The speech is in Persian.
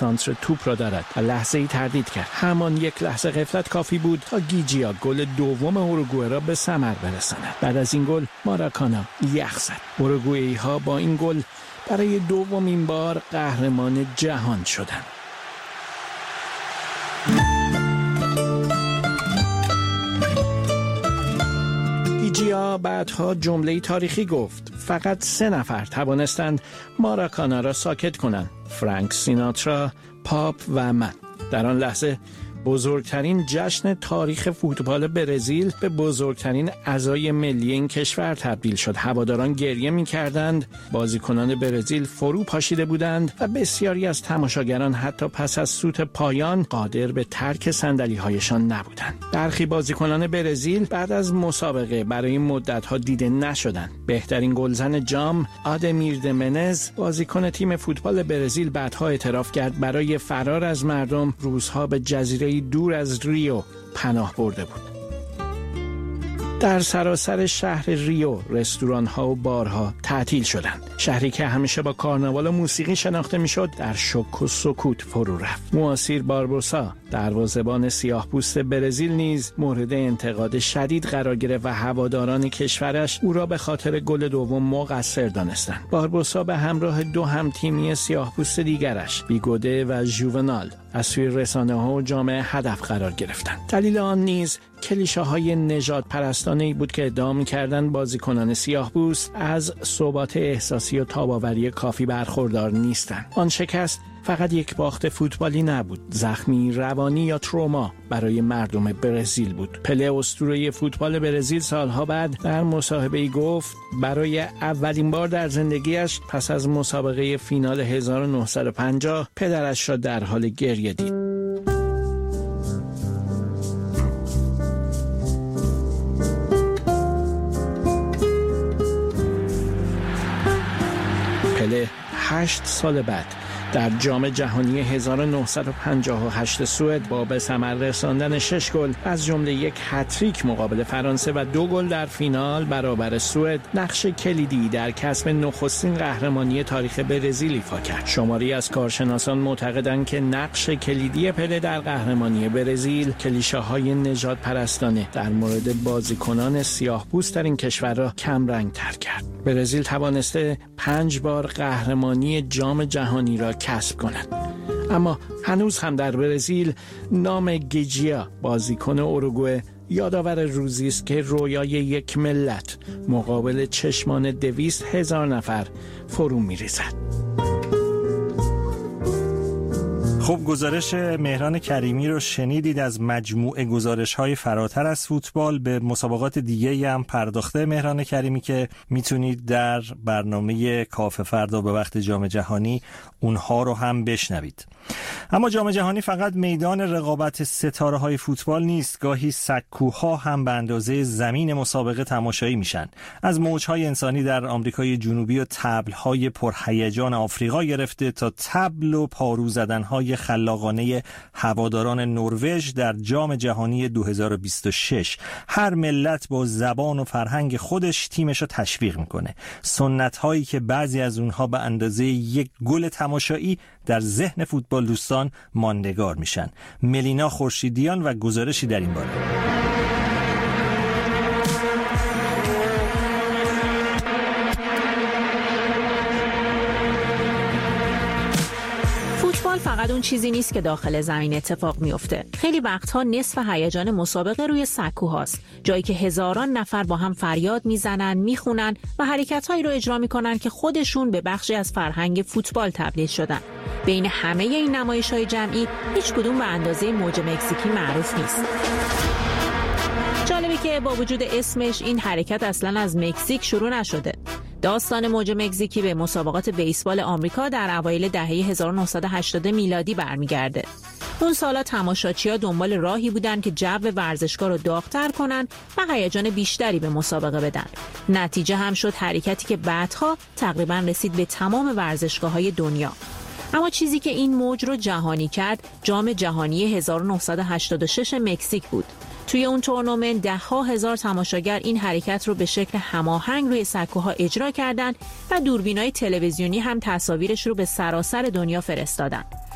سانتر توپ را دارد و لحظه‌ای تردید کرد. همان یک لحظه غفلت کافی بود تا گیجیا گل دوم اوروگوئه را به ثمر برساند. بعد از این گل ماراکانا یخ زد. اوروگوئه‌ای‌ها با این گل برای دومین بار قهرمان جهان شدند. گیجیا بعدها جمله‌ای تاریخی گفت: فقط 3 نفر توانستند ماراکانا را ساکت کنند: فرانک سیناترا، پاپ و من. در آن لحظه بزرگترین جشن تاریخ فوتبال برزیل به بزرگترین عزای ملی این کشور تبدیل شد. هواداران گریه می‌کردند، بازیکنان برزیل فرو پاشیده بودند و بسیاری از تماشاگران حتی پس از سوت پایان قادر به ترک صندلی‌هایشان نبودند. برخی بازیکنان برزیل بعد از مسابقه برای مدت‌ها دیده نشدند. بهترین گلزن جام آدمیر دمنز، بازیکن تیم فوتبال برزیل، بعدها اعتراف کرد برای فرار از مردم روزها به جزیره دور از ریو پناه برده بود. در سراسر شهر ریو رستوران‌ها و بارها تعطیل شدند. شهری که همیشه با کارناوال و موسیقی شناخته می‌شد در شک و سکوت فرو رفت. مواسیر باربوسا، دروازه‌بان سیاه‌پوست برزیل نیز مورد انتقاد شدید قرار گرفت و هواداران کشورش او را به خاطر گل دوم مقصر دانستند. باربوسا به همراه 2 همتیمی سیاه‌پوست دیگرش، بیگوده و ژوونال، از سوی رسانه‌ها و جامعه هدف قرار گرفتند. دلیل آن نیز کلیشه‌های نژاد پرستانه‌ای بود که ادعا می‌کردند بازیکنان سیاه‌پوست از ثبات احساسی و تاب‌آوری کافی برخوردار نیستند. آن شکست فقط یک باخت فوتبالی نبود، زخمی روانی یا تروما برای مردم برزیل بود. پله اسطوره فوتبال برزیل سالها بعد در مصاحبه‌ای گفت برای اولین بار در زندگیش پس از مسابقه فینال 1950 پدرش را در حال گریه دید. پله 8 سال بعد در جام جهانی 1958 سوئد با به ثمر رساندن 6 گل از جمله یک هتریک مقابل فرانسه و 2 گل در فینال برابر سوئد نقش کلیدی در کسب نخستین قهرمانی تاریخ برزیل ایفا کرد. شماری از کارشناسان معتقدند که نقش کلیدی پله در قهرمانی برزیل کلیشه‌های نژاد پرستانه در مورد بازیکنان سیاه‌پوست در این کشور را کم رنگ تر کرد. برزیل توانسته 5 بار قهرمانی جام جهانی را کسب کند. اما هنوز هم در برزیل نام گیجیا، بازیکن اوروگوئه، یادآور روزی است که رویای یک ملت مقابل چشمان 200,000 نفر فرو می‌ریزد. خب گزارش مهران کریمی رو شنیدید از مجموعه گزارش‌های فراتر از فوتبال. به مسابقات دیگه‌ای هم پرداخته مهران کریمی که میتونید در برنامه کافه فردا به وقت جام جهانی اونها رو هم بشنوید. اما جام جهانی فقط میدان رقابت ستاره‌های فوتبال نیست، گاهی سکوها هم به اندازه زمین مسابقه تماشایی میشن. از موج‌های انسانی در آمریکای جنوبی و طبل‌های پرهیجان آفریقا گرفته تا طبل و پارو زدن‌های خلاقانه هواداران نروژ در جام جهانی 2026. هر ملت با زبان و فرهنگ خودش تیمش رو تشویق میکنه. سنت‌هایی که بعضی از اونها به اندازه یک گل تماشایی در ذهن فوتبال دوستان ماندگار میشن. ملینا خورشیدیان و گزارشی در این باره. فوتبال فقط اون چیزی نیست که داخل زمین اتفاق میفته. خیلی وقتها نصف هیجان مسابقه روی سکوهاست، جایی که هزاران نفر با هم فریاد میزنن، میخونن و حرکت‌هایی رو اجرا میکنن که خودشون به بخشی از فرهنگ فوتبال تبدیل شدن. بین همه این نمایش‌های جمعی هیچ کدوم به اندازه موج مکزیکی معروف نیست. جالبه که با وجود اسمش این حرکت اصلاً از مکزیک شروع نشده. داستان موج مکزیکی به مسابقات بیسبال آمریکا در اوایل دهه 1980 میلادی برمیگرده. اون سالا تماشاچی‌ها دنبال راهی بودن که جو ورزشگاه رو داغ‌تر کنن و هیجان بیشتری به مسابقه بدن. نتیجه هم شد حرکتی که بعدها تقریباً رسید به تمام ورزشگاه‌های دنیا. اما چیزی که این موج رو جهانی کرد، جام جهانی 1986 مکزیک بود. توی اون تورنمنت 10,000 تماشاگر این حرکت رو به شکل هماهنگ روی سکوها اجرا کردن و دوربینای تلویزیونی هم تصاویرش رو به سراسر دنیا فرستادن.